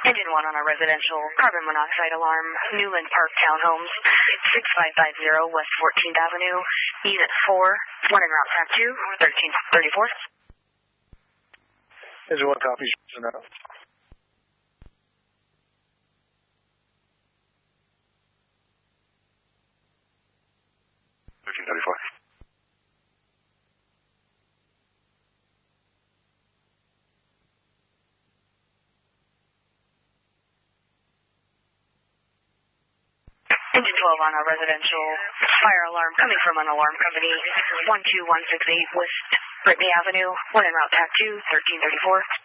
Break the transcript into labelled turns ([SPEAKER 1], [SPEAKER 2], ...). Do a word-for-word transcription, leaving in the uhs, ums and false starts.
[SPEAKER 1] Engine one on a residential carbon monoxide alarm, Newland Park Townhomes, six five five zero West fourteenth Avenue, Unit four, one en route, Path two, thirteen thirty-four.
[SPEAKER 2] Engine one copies. thirteen thirty-four.
[SPEAKER 1] Engine twelve on a residential fire alarm coming from an alarm company, one two one six eight West Brittany Avenue, one en route, Path two, thirteen thirty-four.